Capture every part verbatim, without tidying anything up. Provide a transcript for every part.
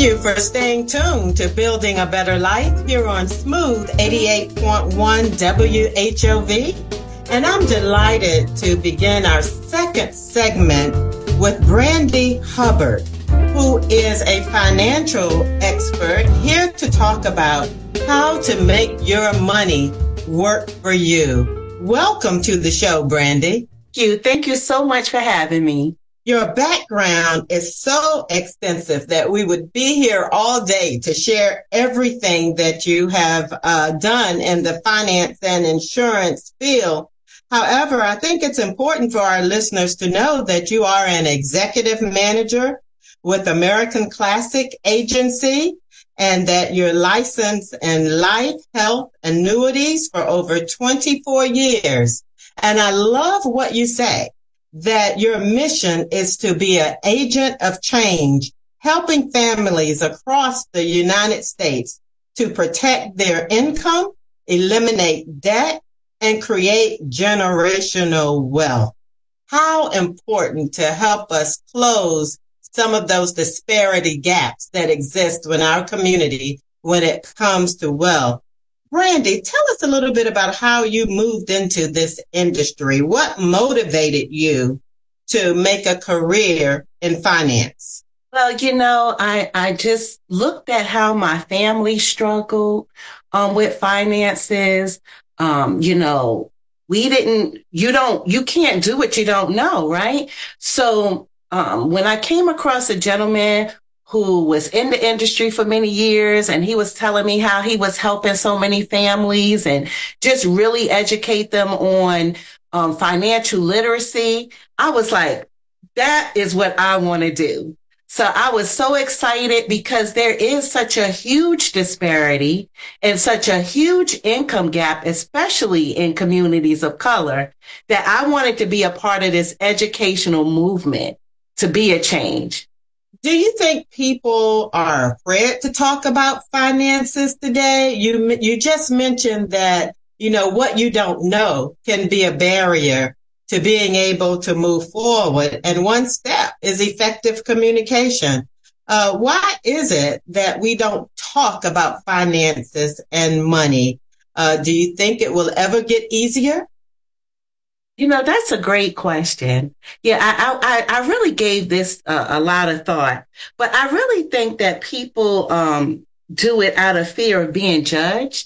you for staying tuned to Building a Better Life here on Smooth eighty-eight point one W H O V. And I'm delighted to begin our second segment with Brandy Hubbard, who is a financial expert here to talk about how to make your money work for you. Welcome to the show, Brandy. Thank you. Thank you so much for having me. Your background is so extensive that we would be here all day to share everything that you have uh, done in the finance and insurance field. However, I think it's important for our listeners to know that you are an executive manager with American Classic Agency and that you're licensed in life, health, annuities for over twenty-four years. And I love what you say, that your mission is to be an agent of change, helping families across the United States to protect their income, eliminate debt, and create generational wealth. How important to help us close some of those disparity gaps that exist in our community when it comes to wealth. Brandy, tell us a little bit about how you moved into this industry. What motivated you to make a career in finance? Well, you know, I, I just looked at how my family struggled um, with finances. Um, you know, we didn't, you don't, you can't do what you don't know, right? So um, when I came across a gentleman who was in the industry for many years, and he was telling me how he was helping so many families and just really educate them on um, financial literacy, I was like, that is what I want to do. So I was so excited because there is such a huge disparity and such a huge income gap, especially in communities of color, that I wanted to be a part of this educational movement to be a change. Do you think people are afraid to talk about finances today? You you just mentioned that, you know, what you don't know can be a barrier to being able to move forward. And one step is effective communication. Uh, why is it that we don't talk about finances and money? Uh, do you think it will ever get easier? You know, that's a great question. Yeah, I I, I really gave this uh, a lot of thought, but I really think that people um, do it out of fear of being judged.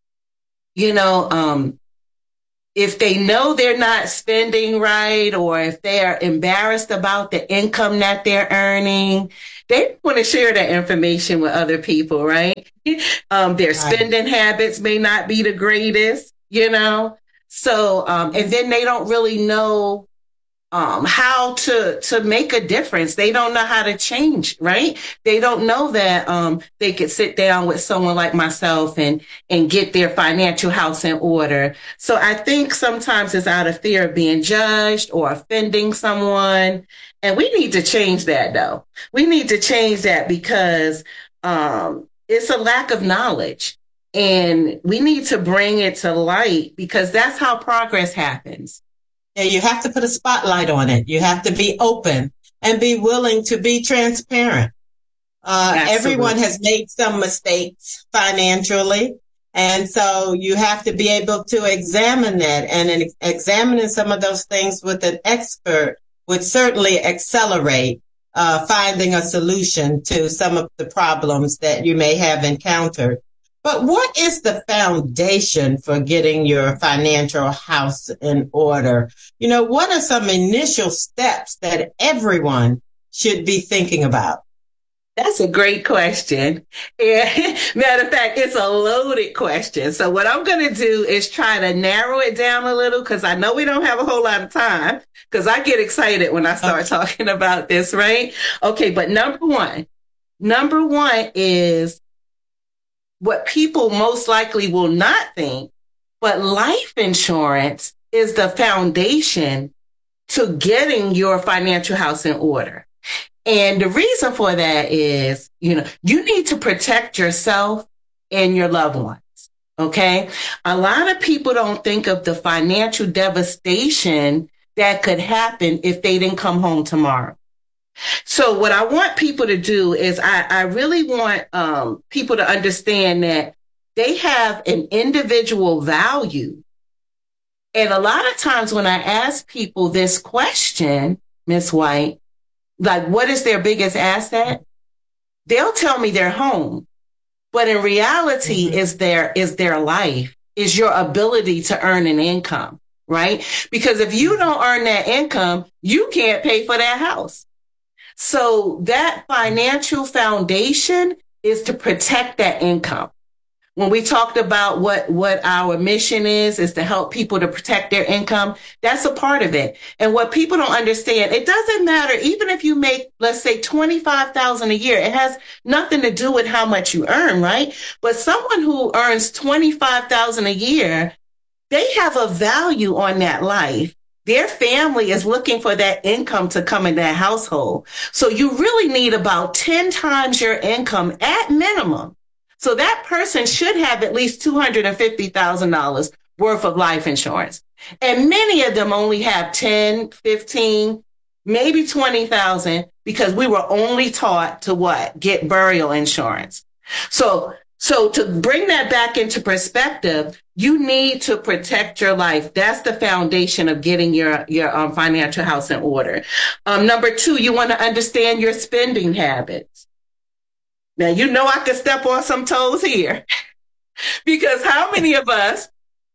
You know, um, if they know they're not spending right, or if they're embarrassed about the income that they're earning, they want to share that information with other people, right? Um, their spending habits may not be the greatest, you know. So, um, and then they don't really know, um, how to, to make a difference. They don't know how to change, right? They don't know that, um, they could sit down with someone like myself and, and get their financial house in order. So I think sometimes it's out of fear of being judged or offending someone. And we need to change that though. We need to change that because, um, it's a lack of knowledge. And we need to bring it to light because that's how progress happens. Yeah, you have to put a spotlight on it. You have to be open and be willing to be transparent. Uh, everyone has made some mistakes financially. And so you have to be able to examine that, and ex- examining some of those things with an expert would certainly accelerate uh, finding a solution to some of the problems that you may have encountered. But what is the foundation for getting your financial house in order? You know, what are some initial steps that everyone should be thinking about? That's a great question. And matter of fact, it's a loaded question. So what I'm going to do is try to narrow it down a little because I know we don't have a whole lot of time because I get excited when I start okay. talking about this, right? Okay, but number one, number one is what people most likely will not think, but life insurance is the foundation to getting your financial house in order. And the reason for that is, you know, you need to protect yourself and your loved ones. Okay. A lot of people don't think of the financial devastation that could happen if they didn't come home tomorrow. So what I want people to do is I, I really want um, people to understand that they have an individual value. And a lot of times when I ask people this question, Miss White, like, what is their biggest asset? They'll tell me their home. But in reality, mm-hmm. is their, is their life, is your ability to earn an income, right? Because if you don't earn that income, you can't pay for that house. So that financial foundation is to protect that income. When we talked about what, what our mission is, is to help people to protect their income, that's a part of it. And what people don't understand, it doesn't matter, even if you make, let's say, twenty-five thousand dollars a year, it has nothing to do with how much you earn, right? But someone who earns twenty-five thousand dollars a year, they have a value on that life. Their family is looking for that income to come in their household. So you really need about ten times your income at minimum. So that person should have at least two hundred fifty thousand dollars worth of life insurance. And many of them only have ten, fifteen, maybe twenty thousand because we were only taught to what? Get burial insurance. So, so to bring that back into perspective, you need to protect your life. That's the foundation of getting your, your um, financial house in order. Um, number two, you want to understand your spending habits. Now, you know I could step on some toes here because how many of us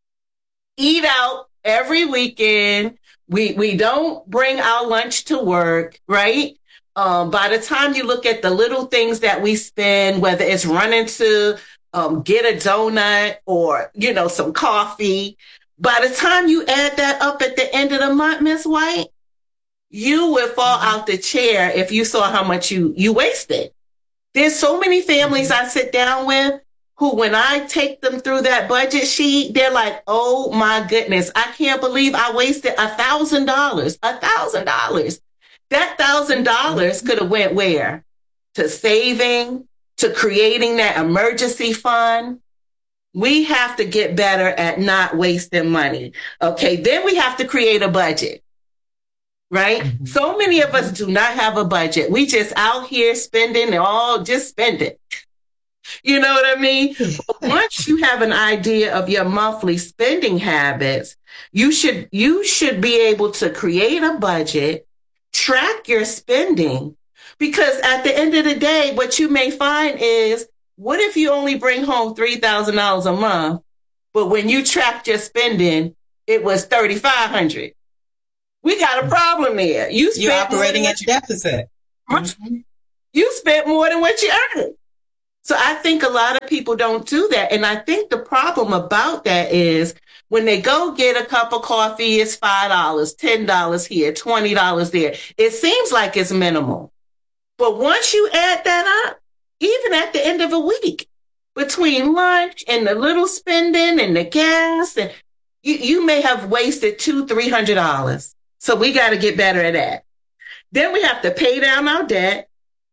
eat out every weekend? We we don't bring our lunch to work, right? Um, by the time you look at the little things that we spend, whether it's running to um, get a donut or, you know, some coffee, by the time you add that up at the end of the month, Miss White, you would fall out the chair if you saw how much you, you wasted. There's so many families I sit down with who, when I take them through that budget sheet, they're like, oh my goodness, I can't believe I wasted a thousand dollars, a thousand dollars. That thousand dollars could have went where? To saving, to creating that emergency fund. We have to get better at not wasting money. Okay. Then we have to create a budget. Right? Mm-hmm. So many of us do not have a budget. We just out here spending and all just spend it. You know what I mean? But once you have an idea of your monthly spending habits, you should, you should be able to create a budget, track your spending, because at the end of the day, what you may find is, what if you only bring home three thousand dollars a month, but when you tracked your spending, it was thirty-five hundred dollars. We got a problem there. You You're operating at deficit. Mm-hmm. You spent more than what you earned. So I think a lot of people don't do that. And I think the problem about that is when they go get a cup of coffee, it's five dollars, ten dollars here, twenty dollars there. It seems like it's minimal. But once you add that up, even at the end of a week, between lunch and the little spending and the gas, and you, you may have wasted two, three hundred dollars. So we got to get better at that. Then we have to pay down our debt,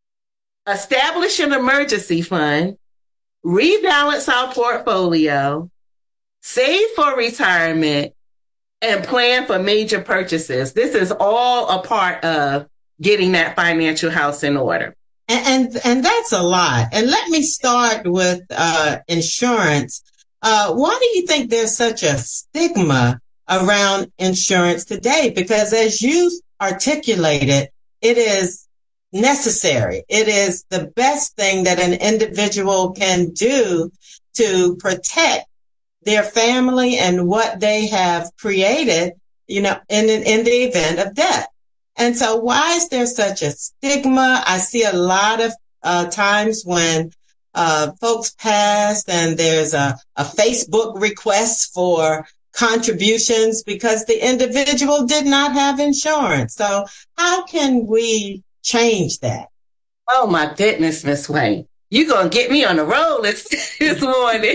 establish an emergency fund, rebalance our portfolio, save for retirement, and plan for major purchases. This is all a part of getting that financial house in order. And and, and that's a lot. And let me start with uh, insurance. Uh, why do you think there's such a stigma around insurance today? Because as you articulated, it is necessary. It is the best thing that an individual can do to protect their family and what they have created, you know, in, in the event of death. And so why is there such a stigma? I see a lot of uh, times when uh, folks pass and there's a, a Facebook request for contributions because the individual did not have insurance. So how can we change that? Oh my goodness, Miss Wayne. You're going to get me on the road this, this morning.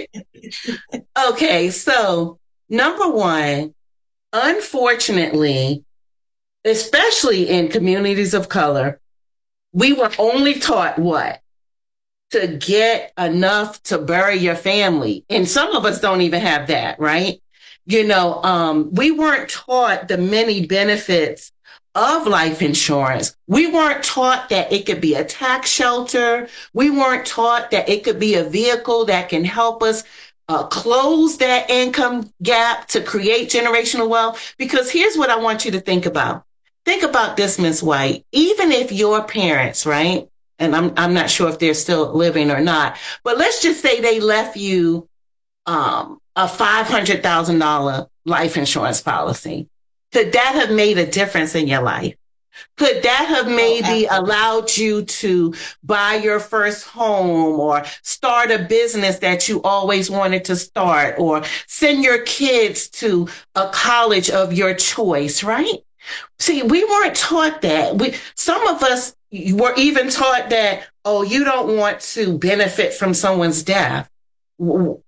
Okay, so number one, unfortunately, especially in communities of color, we were only taught what? To get enough to bury your family. And some of us don't even have that, right? You know, um, we weren't taught the many benefits of life insurance. We weren't taught that it could be a tax shelter. We weren't taught that it could be a vehicle that can help us uh, close that income gap to create generational wealth. Because here's what I want you to think about. Think about this, Miz White. Even if your parents, right? And I'm I'm not sure if they're still living or not, but let's just say they left you um, a five hundred thousand dollars life insurance policy. Could that have made a difference in your life? Could that have maybe oh, allowed you to buy your first home or start a business that you always wanted to start or send your kids to a college of your choice, right? See, we weren't taught that. We, some of us were even taught that, oh, you don't want to benefit from someone's death. You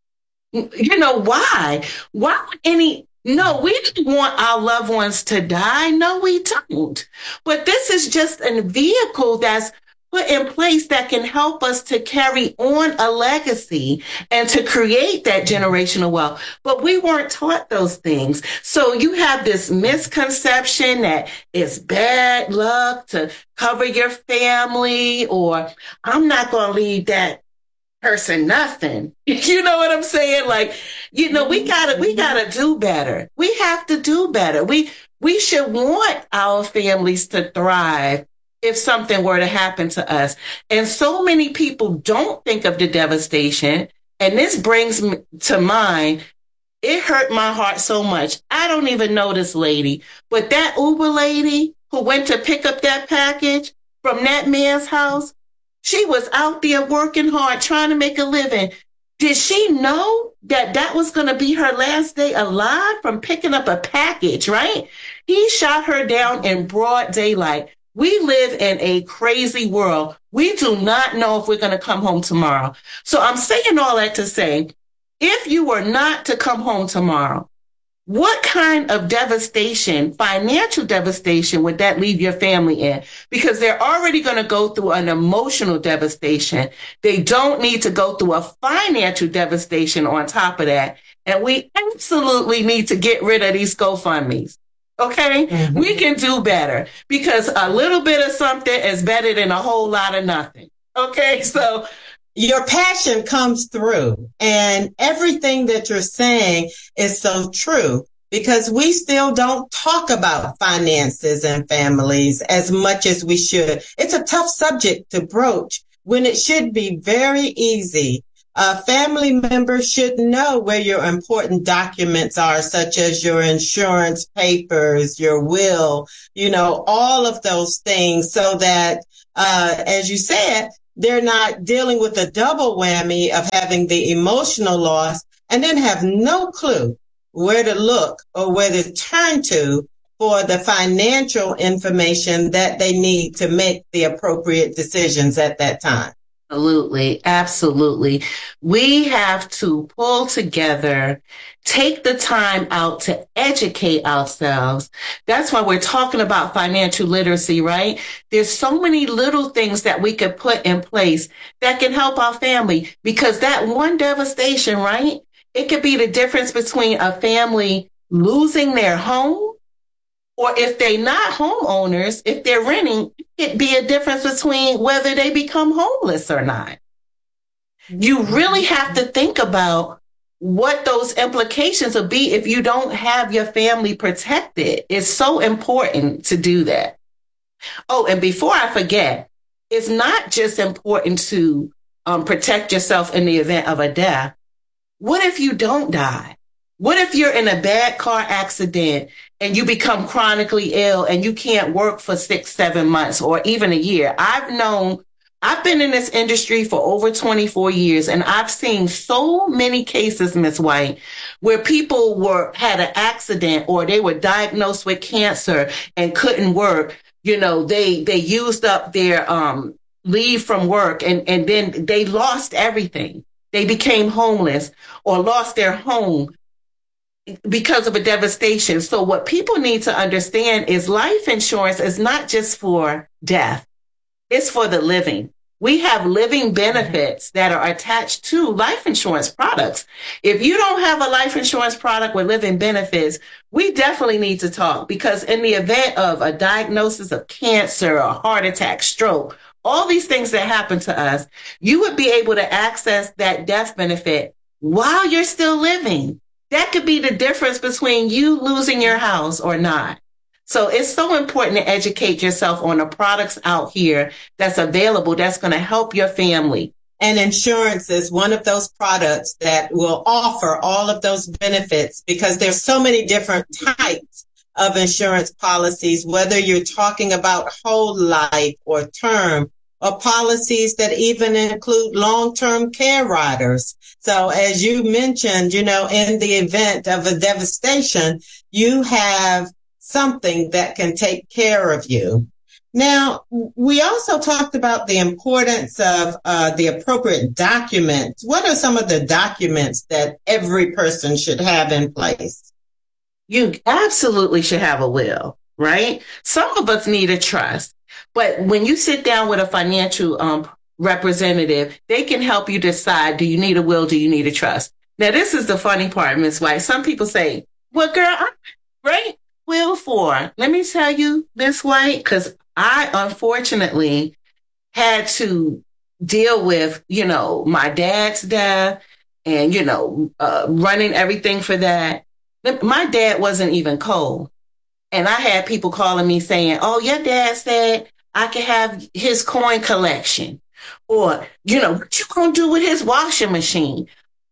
know, why? Why would any... No, we don't want our loved ones to die. No, we don't. But this is just a vehicle that's put in place that can help us to carry on a legacy and to create that generational wealth. But we weren't taught those things. So you have this misconception that it's bad luck to cover your family, or I'm not going to leave that person nothing. You know what I'm saying? Like, you know, we gotta, we gotta do better. We have to do better. We, we should want our families to thrive if something were to happen to us. And so many people don't think of the devastation. And this brings me to mind, it hurt my heart so much. I don't even know this lady, but that Uber lady who went to pick up that package from that man's house, she was out there working hard, trying to make a living. Did she know that that was going to be her last day alive from picking up a package, right? He shot her down in broad daylight. We live in a crazy world. We do not know if we're going to come home tomorrow. So I'm saying all that to say, if you were not to come home tomorrow, what kind of devastation, financial devastation, would that leave your family in? Because they're already going to go through an emotional devastation. They don't need to go through a financial devastation on top of that. And we absolutely need to get rid of these GoFundMes. Okay? Mm-hmm. We can do better because a little bit of something is better than a whole lot of nothing. Okay? So your passion comes through, and everything that you're saying is so true, because we still don't talk about finances and families as much as we should. It's a tough subject to broach when it should be very easy. Uh, family members should know where your important documents are, such as your insurance papers, your will, you know, all of those things, so that, uh, as you said, they're not dealing with a double whammy of having the emotional loss and then have no clue where to look or where to turn to for the financial information that they need to make the appropriate decisions at that time. Absolutely. Absolutely. We have to pull together, take the time out to educate ourselves. That's why we're talking about financial literacy, right? There's so many little things that we could put in place that can help our family, because that one devastation, right? It could be the difference between a family losing their home, or if they're not homeowners, if they're renting, it'd be a difference between whether they become homeless or not. You really have to think about what those implications will be if you don't have your family protected. It's so important to do that. Oh, and before I forget, it's not just important to um, protect yourself in the event of a death. What if you don't die? What if you're in a bad car accident and you become chronically ill and you can't work for six, seven months or even a year? I've known, I've been in this industry for over twenty-four years, and I've seen so many cases, Miz White, where people were, had an accident or they were diagnosed with cancer and couldn't work. You know, they, they used up their, um, leave from work, and, and then they lost everything. They became homeless or lost their home because of a devastation. So what people need to understand is life insurance is not just for death. It's for the living. We have living benefits that are attached to life insurance products. If you don't have a life insurance product with living benefits, we definitely need to talk, because in the event of a diagnosis of cancer or heart attack, stroke, all these things that happen to us, you would be able to access that death benefit while you're still living. That could be the difference between you losing your house or not. So it's so important to educate yourself on the products out here that's available that's going to help your family. And insurance is one of those products that will offer all of those benefits, because there's so many different types of insurance policies, whether you're talking about whole life or term, or policies that even include long-term care riders. So as you mentioned, you know, in the event of a devastation, you have something that can take care of you. Now, we also talked about the importance of uh, the appropriate documents. What are some of the documents that every person should have in place? You absolutely should have a will, right? Some of us need a trust, but when you sit down with a financial um, representative, they can help you decide, do you need a will? Do you need a trust? Now, this is the funny part, Miz White. Some people say, well, girl, I'm right. Will for? Let me tell you, Miss White, because I unfortunately had to deal with, you know, my dad's death and, you know, uh, running everything for that. My dad wasn't even cold. And I had people calling me saying, oh, your dad said I could have his coin collection. Or, you know, what you gonna do with his washing machine?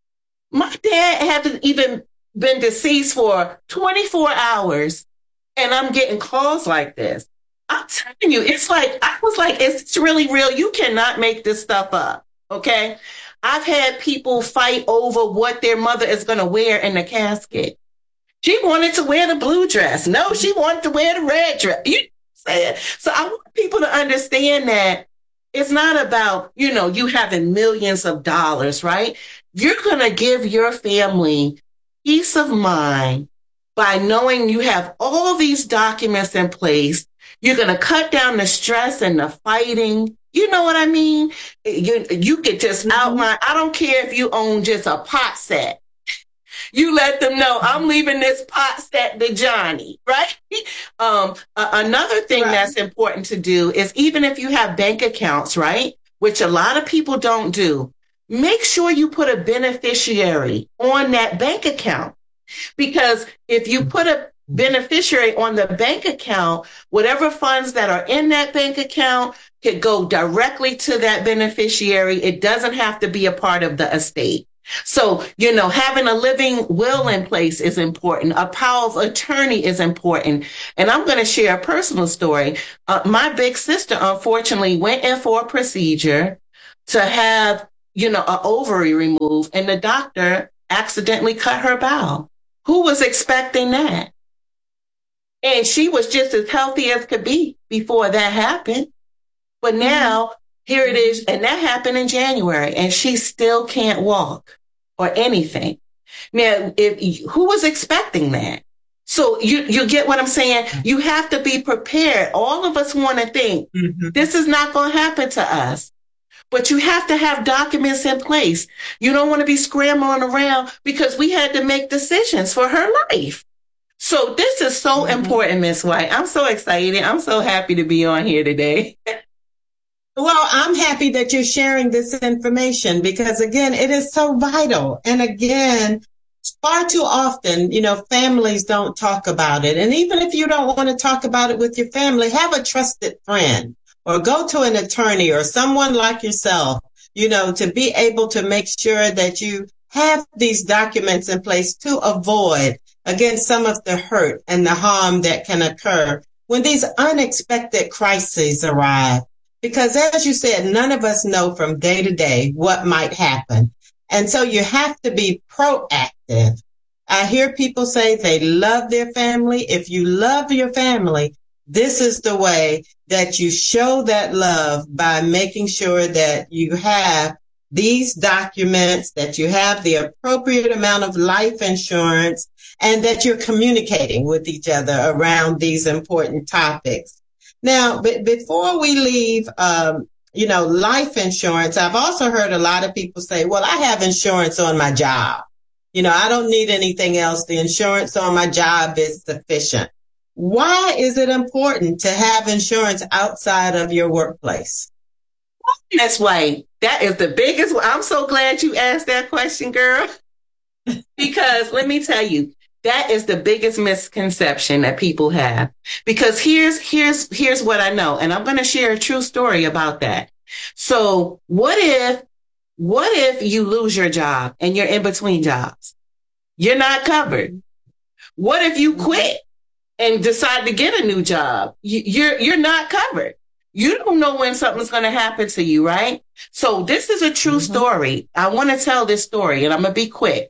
My dad hasn't even been deceased for twenty-four hours, and I'm getting calls like this. I'm telling you, it's like, I was like, it's really real. You cannot make this stuff up, okay? I've had people fight over what their mother is going to wear in the casket. She wanted to wear the blue dress. No, she wanted to wear the red dress. You said. So I want people to understand that it's not about, you know, you having millions of dollars, right? You're going to give your family peace of mind by knowing you have all these documents in place. You're going to cut down the stress and the fighting. You know what I mean? You, you could just outline. I don't care if you own just a pot set. You let them know, I'm leaving this pot set to Johnny, right? Um, uh, another thing right. that's important to do is, even if you have bank accounts, right, which a lot of people don't do, make sure you put a beneficiary on that bank account. Because if you put a beneficiary on the bank account, whatever funds that are in that bank account could go directly to that beneficiary. It doesn't have to be a part of the estate. So, you know, having a living will in place is important. A power of attorney is important. And I'm going to share a personal story. Uh, my big sister, unfortunately, went in for a procedure to have, you know, an ovary removed, and the doctor accidentally cut her bowel. Who was expecting that? And she was just as healthy as could be before that happened. But now, here it is, and that happened in January, and she still can't walk or anything. Now, if who was expecting that? So you, you get what I'm saying? You have to be prepared. All of us want to think, mm-hmm. this is not going to happen to us. But you have to have documents in place. You don't want to be scrambling around, because we had to make decisions for her life. So this is so mm-hmm. important, Miz White. I'm so excited. I'm so happy to be on here today. Well, I'm happy that you're sharing this information, because, again, it is so vital. And again, far too often, you know, families don't talk about it. And even if you don't want to talk about it with your family, have a trusted friend or go to an attorney or someone like yourself, you know, to be able to make sure that you have these documents in place to avoid, again, some of the hurt and the harm that can occur when these unexpected crises arrive. Because as you said, none of us know from day to day what might happen. And so you have to be proactive. I hear people say they love their family. If you love your family, this is the way that you show that love, by making sure that you have these documents, that you have the appropriate amount of life insurance, and that you're communicating with each other around these important topics. Now, but before we leave um, you know, life insurance, I've also heard a lot of people say, well, I have insurance on my job. You know, I don't need anything else. The insurance on my job is sufficient. Why is it important to have insurance outside of your workplace? That's why that is the biggest. I'm so glad you asked that question, girl. Because let me tell you, that is the biggest misconception that people have. Because here's here's here's what I know, and I'm going to share a true story about that. So what if what if you lose your job and you're in between jobs? You're not covered. What if you quit and decide to get a new job? You're you're not covered. You don't know when something's going to happen to you, right? So this is a true mm-hmm. story. I want to tell this story, and I'm going to be quick.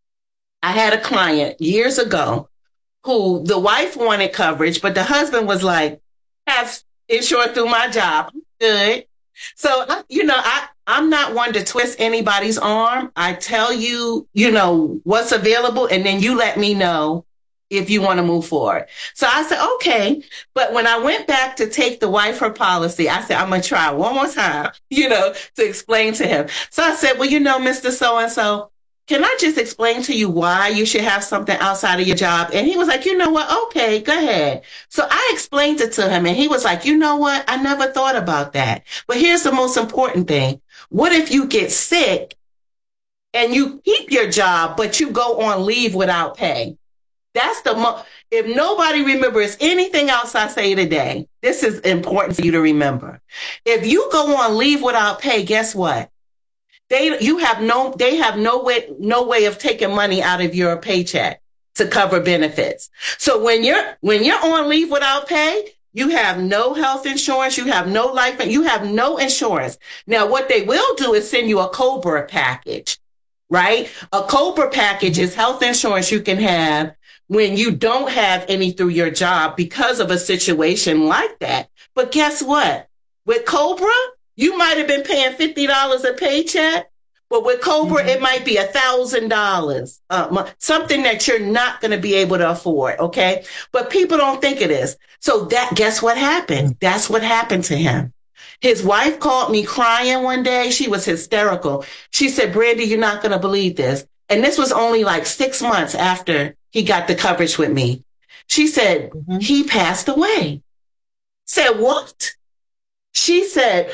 I had a client years ago who the wife wanted coverage, but the husband was like, have insurance through my job. Good. So, you know, I, I'm not one to twist anybody's arm. I tell you, you know, what's available, and then you let me know if you want to move forward. So I said, okay. But when I went back to take the wife her policy, I said, I'm going to try one more time, you know, to explain to him. So I said, well, you know, Mister So-and-so, can I just explain to you why you should have something outside of your job? And he was like, you know what? Okay, go ahead. So I explained it to him, and he was like, you know what? I never thought about that. But here's the most important thing. What if you get sick and you keep your job, but you go on leave without pay? That's the mo- if nobody remembers anything else I say today, this is important for you to remember. If you go on leave without pay, guess what? They you have no they have no way no way of taking money out of your paycheck to cover benefits. So when you're when you're on leave without pay, you have no health insurance, you have no life, you have no insurance. Now, what they will do is send you a COBRA package, right? A COBRA package is health insurance you can have when you don't have any through your job because of a situation like that. But guess what? With COBRA, you might have been paying fifty dollars a paycheck, but with COBRA, mm-hmm. it might be one thousand dollars, uh, something that you're not going to be able to afford, okay? But people don't think it is. So that, guess what happened? That's what happened to him. His wife called me crying one day. She was hysterical. She said, Brandy, you're not going to believe this. And this was only like six months after he got the coverage with me. She said, mm-hmm. he passed away. Said, what? She said,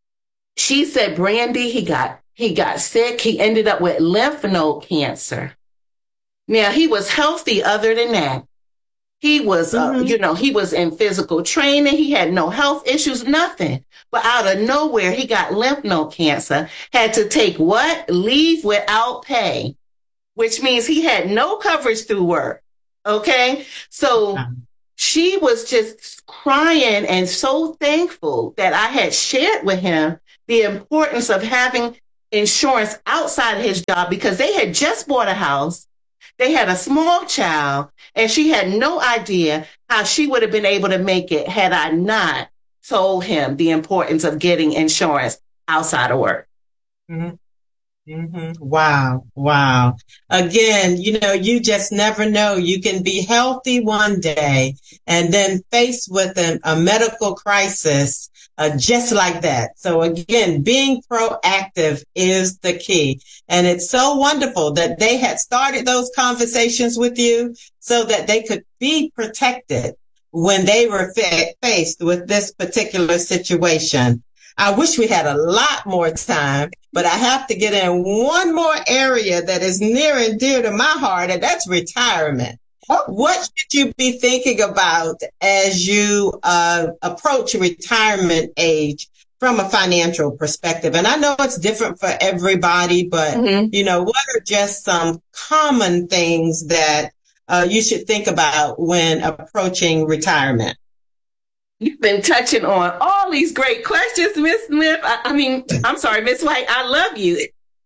she said, Brandy, he got, he got sick. He ended up with lymph node cancer. Now, he was healthy other than that. He was, mm-hmm. uh, you know, he was in physical training. He had no health issues, nothing. But out of nowhere, he got lymph node cancer, had to take what? Leave without pay, which means he had no coverage through work. Okay. So um, she was just crying and so thankful that I had shared with him the importance of having insurance outside of his job, because they had just bought a house. They had a small child, and she had no idea how she would have been able to make it had I not told him the importance of getting insurance outside of work. Mm-hmm. Mm-hmm. Wow. Wow. Again, you know, you just never know. You can be healthy one day and then faced with an, a medical crisis uh, just like that. So again, being proactive is the key. And it's so wonderful that they had started those conversations with you so that they could be protected when they were fa- faced with this particular situation. I wish we had a lot more time, but I have to get in one more area that is near and dear to my heart, and that's retirement. What should you be thinking about as you uh, approach retirement age from a financial perspective? And I know it's different for everybody, but, mm-hmm. you know, what are just some common things that uh, you should think about when approaching retirement? You've been touching on all these great questions, Miss Smith. I, I mean, I'm sorry, Miss White. I love you.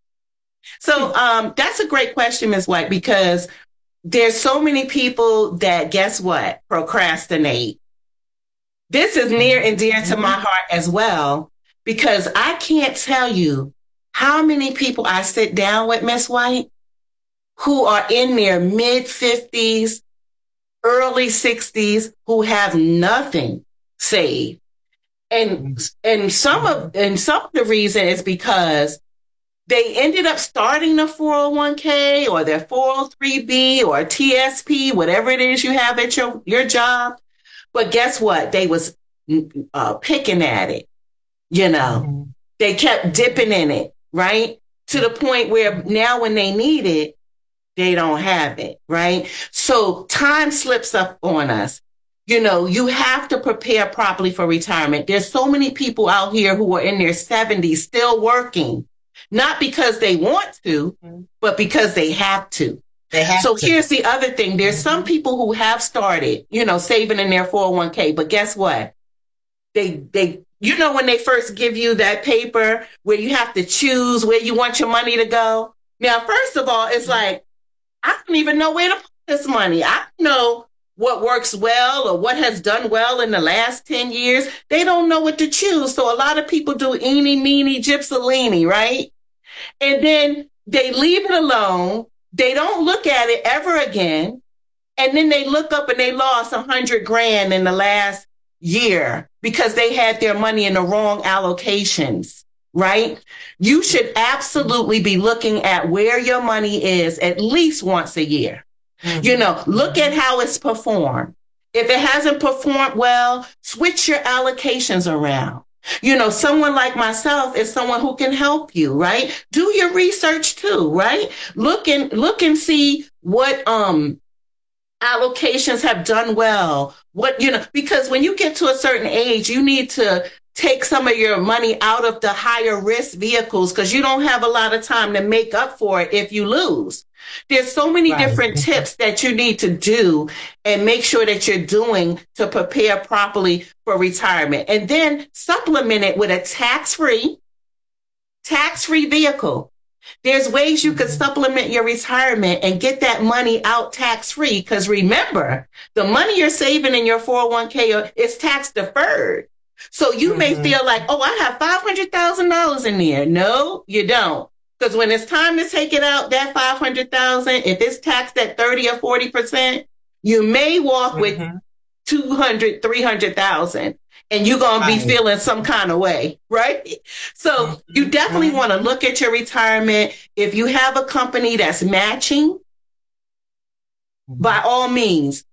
So um, that's a great question, Miss White, because there's so many people that, guess what, procrastinate. This is near and dear to my heart as well, because I can't tell you how many people I sit down with, Miss White, who are in their mid fifties, early sixties, who have nothing saved. And, and some of, and some of the reason is because they ended up starting the four oh one k or their four oh three b or T S P, whatever it is you have at your, your job. But guess what? They was uh, picking at it, you know. Mm-hmm. They kept dipping in it, right? To the point where now when they need it, they don't have it, right? So time slips up on us. You know, you have to prepare properly for retirement. There's so many people out here who are in their seventies still working. Not because they want to, but because they have to. They have so to. Here's the other thing. There's mm-hmm. some people who have started, you know, saving in their four oh one k, but guess what? They, they, you know, when they first give you that paper where you have to choose where you want your money to go. Now, first of all, it's like, I don't even know where to put this money. I don't know what works well or what has done well in the last ten years. They don't know what to choose. So a lot of people do eeny, meeny, gypsalini, right? And then they leave it alone. They don't look at it ever again. And then they look up and they lost a hundred grand in the last year because they had their money in the wrong allocations, right? You should absolutely be looking at where your money is at least once a year. Mm-hmm. You know, look at how it's performed. If it hasn't performed well, switch your allocations around. You know, someone like myself is someone who can help you, right? Do your research too, right? Look and look and see what um allocations have done well. What, you know, because when you get to a certain age, you need to take some of your money out of the higher risk vehicles because you don't have a lot of time to make up for it if you lose. There's so many right. different tips that you need to do and make sure that you're doing to prepare properly for retirement. And then supplement it with a tax-free, tax-free vehicle. There's ways you could supplement your retirement and get that money out tax-free. Because remember, the money you're saving in your four oh one k is tax deferred. So you mm-hmm. may feel like, oh, I have five hundred thousand dollars in there. No, you don't. Because when it's time to take it out, that five hundred thousand dollars, if it's taxed at thirty or forty percent, you may walk mm-hmm. with two hundred, three hundred thousand, and you're going to be feeling some kind of way, right? So mm-hmm. you definitely mm-hmm. want to look at your retirement. If you have a company that's matching, mm-hmm. by all means,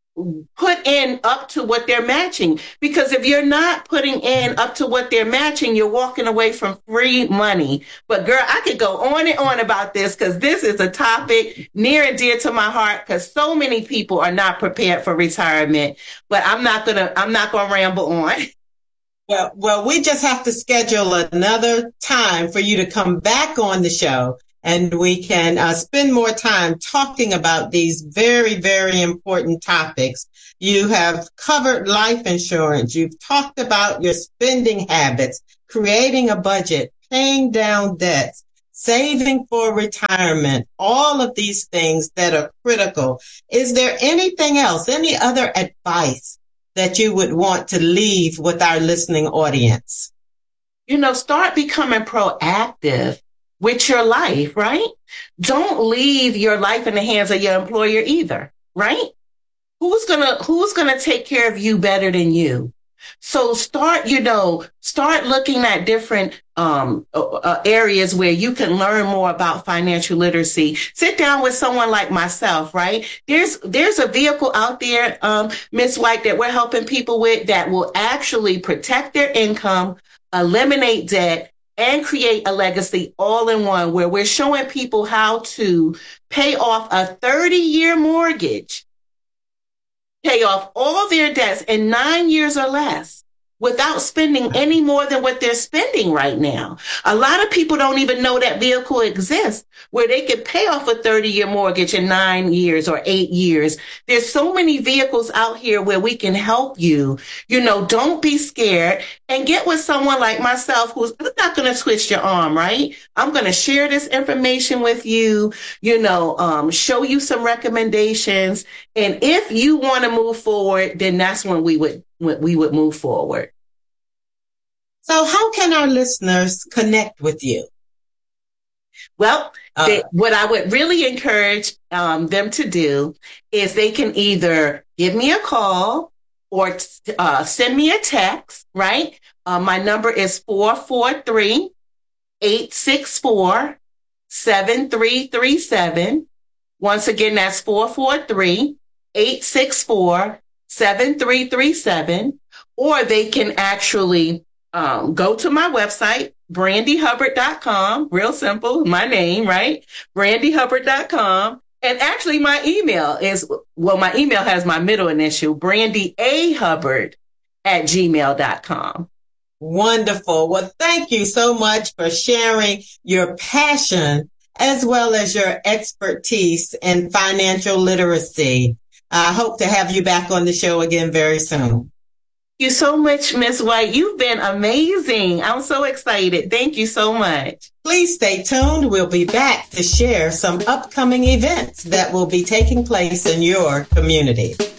put in up to what they're matching. Because if you're not putting in up to what they're matching, you're walking away from free money. But girl, I could go on and on about this because this is a topic near and dear to my heart because so many people are not prepared for retirement. But I'm not gonna, I'm not gonna ramble on. Well, well, we just have to schedule another time for you to come back on the show. And we can uh, spend more time talking about these very, very important topics. You have covered life insurance. You've talked about your spending habits, creating a budget, paying down debts, saving for retirement, all of these things that are critical. Is there anything else, any other advice that you would want to leave with our listening audience? You know, start becoming proactive with your life, right? Don't leave your life in the hands of your employer either, right? Who's gonna, who's gonna take care of you better than you? So start, you know, start looking at different um, uh, areas where you can learn more about financial literacy. Sit down with someone like myself, right? There's, there's a vehicle out there, um, Miss White, that we're helping people with that will actually protect their income, eliminate debt, and create a legacy all in one, where we're showing people how to pay off a thirty-year mortgage, pay off all their debts in nine years or less without spending any more than what they're spending right now. A lot of people don't even know that vehicle exists where they can pay off a thirty-year mortgage in nine years or eight years. There's so many vehicles out here where we can help you. You know, don't be scared and get with someone like myself who's not going to twist your arm, right? I'm going to share this information with you, you know, um, show you some recommendations. And if you want to move forward, then that's when we would we would move forward. So how can our listeners connect with you? Well, uh, they, what I would really encourage um, them to do is they can either give me a call or uh, send me a text, right? Uh, my number is four four three, eight six four, seven three three seven. Once again, that's four four three, eight six four, seven three three seven. Or they can actually um, go to my website, brandy hubbard dot com. Real simple, my name, right? brandy hubbard dot com. And actually, my email is, well, my email has my middle initial, brandy a hubbard at gmail dot com. Wonderful. Well, thank you so much for sharing your passion as well as your expertise in financial literacy. I hope to have you back on the show again very soon. Thank you so much, Miz White. You've been amazing. I'm so excited. Thank you so much. Please stay tuned. We'll be back to share some upcoming events that will be taking place in your community.